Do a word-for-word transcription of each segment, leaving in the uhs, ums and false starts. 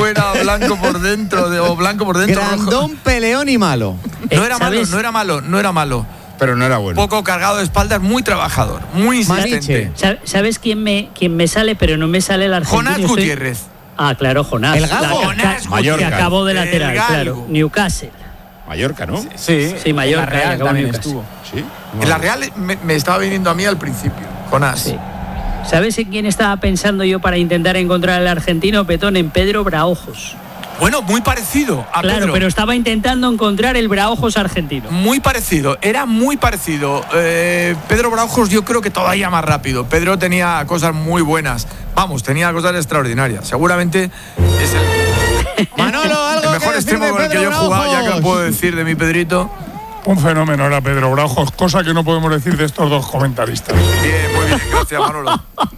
fuera, blanco por dentro, de, o blanco por dentro. Grandón, rojo. peleón y malo. No era ¿Sabes? malo, no era malo, no era malo. Pero no era bueno. Poco cargado de espaldas, muy trabajador, muy insistente. ¿Sabes, ¿Sabes quién me, quién me sale? Pero no me sale el argentino. Jonás Estoy... Gutiérrez. Ah, claro, Jonás. El Galo. La- Jonás que, Mallorca. que acabó de lateral, El Galo. claro. Newcastle. Mallorca, ¿no? Sí, Sí, Mallorca, en la Real acabó también Newcastle. estuvo. Sí. En la Real me, me estaba viniendo a mí al principio, Jonás. Sí. ¿Sabes en quién estaba pensando yo para intentar encontrar al argentino, Petón? En Pedro Braojos. Bueno, muy parecido a Claro, Pedro. pero estaba intentando encontrar el Braojos argentino. Muy parecido, era muy parecido. Eh, Pedro Braujos yo creo que todavía más rápido. Pedro tenía cosas muy buenas. Vamos, tenía cosas extraordinarias. Seguramente es el, Manolo, algo el mejor que decir extremo de con el que Pedro yo he jugado, ya que Braujos. puedo decir de mi Pedrito. Un fenómeno era Pedro Braujos, cosa que no podemos decir de estos dos comentaristas. Bien, muy bien, gracias Manolo.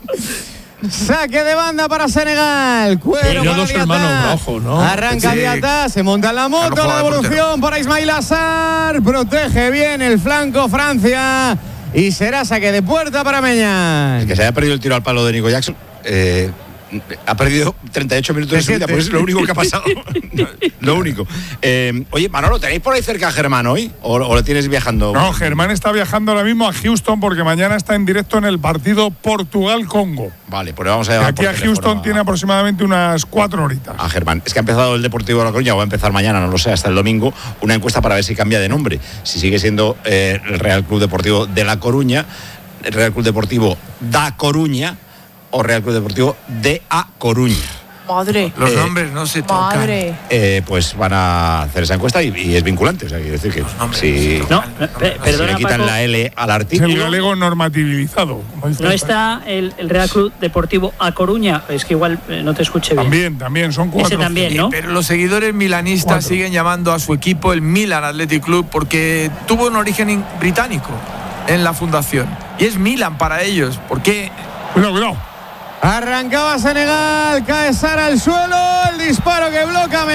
Saque de banda para Senegal. Cuero Tenía para dos Diatá. hermanos Braujos, ¿no? Arranca Sí. Diatá, se monta en la Ya no moto, juega la de devolución portero. para Ismail Assar. Protege bien el flanco Francia. Y será saque de puerta para Meñán. El que se haya perdido el tiro al palo de Nico Jackson eh, ha perdido treinta y ocho minutos de su vida, pues es lo único que ha pasado. Lo único. Eh, oye, Manolo, ¿tenéis por ahí cerca a Germán hoy? ¿O, o lo tienes viajando? No, Germán está viajando ahora mismo a Houston porque mañana está en directo en el partido Portugal-Congo. Vale, pues le vamos a De llamar aquí por a teléfono Houston a- tiene aproximadamente unas cuatro horitas. a Germán. Es que ha empezado el Deportivo de La Coruña, o va a empezar mañana, no lo sé, hasta el domingo, una encuesta para ver si cambia de nombre. Si sigue siendo eh, el Real Club Deportivo de La Coruña, el Real Club Deportivo da Coruña o Real Club Deportivo de A Coruña. Madre. Los Eh, nombres no se tocan. Madre. Eh, pues van a hacer esa encuesta y, y es vinculante. O sea, quiere decir que nombres si, No, no, pe- si perdona, le quitan Paco. la L al Es artículo. el galego normativizado. como dice ¿No el- está el, el Real Club Deportivo A Coruña? Es que igual eh, no te escuché bien. También, también, son cuatro. Ese también, Sí, ¿no? pero los seguidores milanistas Cuatro. siguen llamando a su equipo el Milan Athletic Club porque tuvo un origen in- británico en la fundación. Y es Milan para ellos. ¿Por qué? Cuidado, cuidado. Arrancaba Senegal, cae Sara al suelo, el disparo que bloca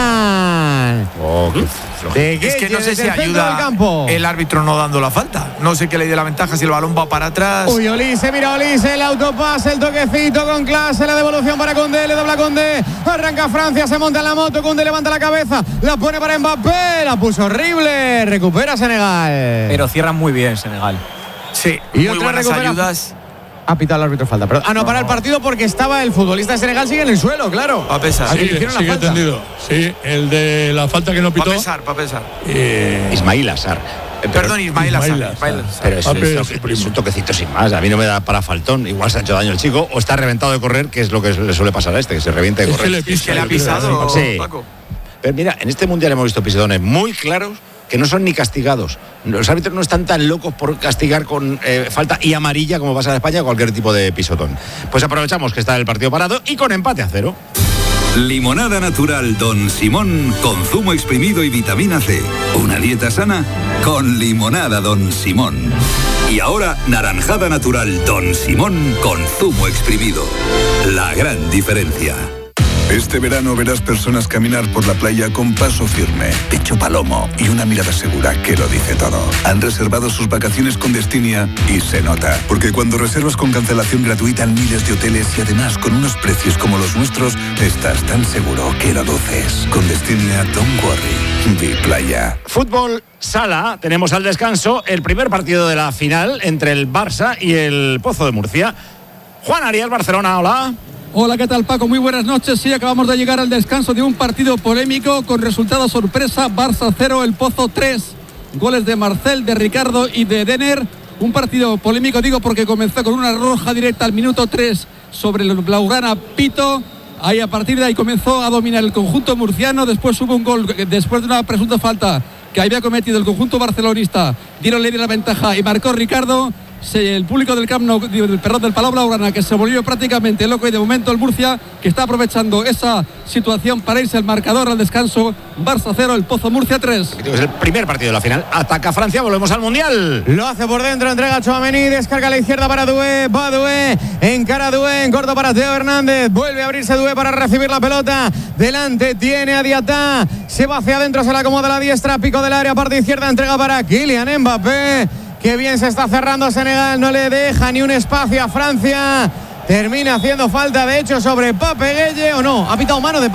Meñán. Oh, qué flojo. De Es que no sé desde si el centro del ayuda campo. el árbitro no dando la falta. No sé qué le dé la ventaja si el balón va para atrás. Uy, Olise, mira Olise, el autopase, el toquecito con clase, la devolución para Condé, le dobla Condé, arranca Francia, se monta en la moto, Condé levanta la cabeza, la pone para Mbappé, la puso horrible, recupera Senegal. Pero cierran muy bien Senegal. Sí, Y muy otra buenas recupera- ayudas. Ha pitado el árbitro falta, pero ah no, para el partido porque estaba el futbolista de Senegal sigue en el suelo, claro. Va a pesar. Sí, le Sigue, hicieron la sigue falta. entendido. Sí, el de la falta que no Va pitó. a pesar, va a pesar. eh, Ismail Assar. Eh, pero- Perdón, Ismail Assar. Ismail Assar. Ismail Assar. Pero es, Ah, es pero toque- su primo. es un toquecito sin más. A mí no me da para faltón. Igual se ha hecho daño el chico o está reventado de correr, que es lo que le suele pasar a este, que se revienta de es que correr. le Es que pisa, le ha yo creo, pisado, Sí. Paco. Pero mira, en este mundial hemos visto pisotones muy claros que no son ni castigados. Los árbitros no están tan locos por castigar con eh, falta y amarilla como pasa en España cualquier tipo de pisotón. Pues aprovechamos que está el partido parado y con empate a cero. Limonada natural Don Simón con zumo exprimido y vitamina C. Una dieta sana con limonada Don Simón. Y ahora naranjada natural Don Simón con zumo exprimido. La gran diferencia. Este verano verás personas caminar por la playa con paso firme, pecho palomo y una mirada segura que lo dice todo. Han reservado sus vacaciones con Destinia y se nota, porque cuando reservas con cancelación gratuita en miles de hoteles y además con unos precios como los nuestros, estás tan seguro que lo luces. Con Destinia, don't worry, vi playa. Fútbol sala, tenemos al descanso el primer partido de la final entre el Barça y el Pozo de Murcia. Juan Arias, Barcelona, hola. Hola, ¿qué tal, Paco? Muy buenas noches. Sí, acabamos de llegar al descanso de un partido polémico con resultado sorpresa. Barça cero, El Pozo tres. Goles de Marcel, de Ricardo y de Denner. Un partido polémico, digo, porque comenzó con una roja directa al minuto tres sobre el Blaugrana Pito. Ahí, a partir de ahí comenzó a dominar el conjunto murciano. Después hubo un gol, después de una presunta falta que había cometido el conjunto barcelonista. Dieron le dio la ventaja y marcó Ricardo. Se, el público del Camp Nou, del perdón, del Palau Blaugrana, que se volvió prácticamente loco, y de momento el Murcia, que está aprovechando esa situación para irse al marcador al descanso. Barça cero, El Pozo Murcia tres. Es el primer partido de la final. Ataca Francia, volvemos al Mundial. Lo hace por dentro, entrega a Tchouaméni, descarga a la izquierda para Doué, va Doué, encara a Doué, en corto para Teo Hernández, vuelve a abrirse Doué para recibir la pelota, delante tiene a Diatá, se va hacia adentro, se la acomoda a la diestra, pico del área, parte izquierda, entrega para Kylian Mbappé. Qué bien se está cerrando Senegal, no le deja ni un espacio a Francia. Termina haciendo falta, de hecho, sobre Pape Gueye, o no, ha pitado mano de